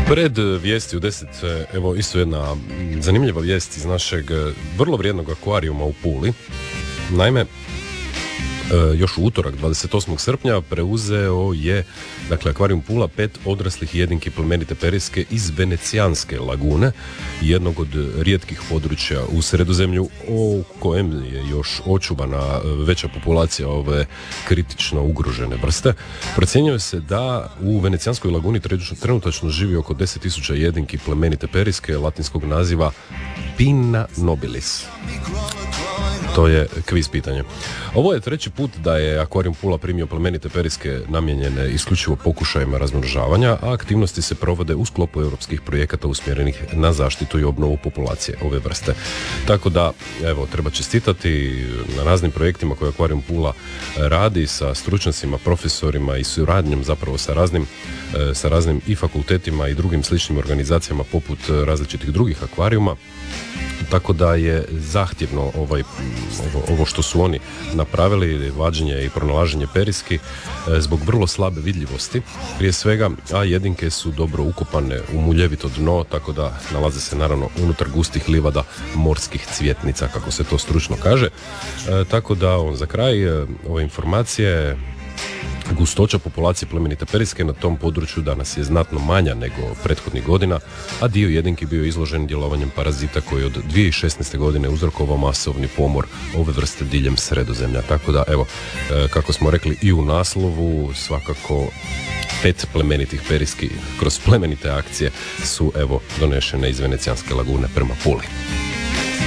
Pred vijesti u 10, evo isto jedna zanimljiva vijest iz našeg vrlo vrijednog akvarijuma u Puli. Naime, još u utorak 28. srpnja preuzeo je, dakle, akvarijum Pula 5 odraslih jedinki plemenite periske iz Venecijanske lagune, jednog od rijetkih područja u Sredozemlju u kojem je još očuvana veća populacija ove kritično ugrožene vrste. Procjenjuje se da u Venecijanskoj laguni trenutačno živi oko 10.000 jedinki plemenite periske latinskog naziva Pinna nobilis. To je kviz pitanje. Ovo je treći put da je akvarijum Pula primio plemenite periske namijenjene isključivo pokušajima razmnožavanja, a aktivnosti se provode u sklopu europskih projekata usmjerenih na zaštitu i obnovu populacije ove vrste. Tako da, evo, treba čestitati na raznim projektima koje akvarijum Pula radi sa stručnjacima, profesorima i suradnjom zapravo sa raznim i fakultetima i drugim sličnim organizacijama poput različitih drugih akvarijuma. Tako da je zahtjevno ovo što su oni napravili, vađenje i pronalaženje periski, zbog vrlo slabe vidljivosti prije svega, a jedinke su dobro ukopane u muljevito dno, tako da nalaze se naravno unutar gustih livada morskih cvjetnica, kako se to stručno kaže. Tako da za kraj ove informacije, gustoća populacije plemenite periske na tom području danas je znatno manja nego prethodnih godina, a dio jedinki bio izložen djelovanjem parazita koji od 2016. godine uzrokovao masovni pomor ove vrste diljem Sredozemlja. Tako da, evo, kako smo rekli i u naslovu, svakako 5 plemenitih periski kroz plemenite akcije su, evo, donešene iz Venecijanske lagune prema Puli.